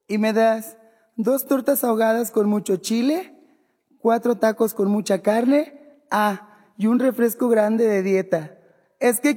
¿Y me das 2 tortas ahogadas con mucho chile, 4 tacos con mucha carne? Ah, y un refresco grande de dieta. Es que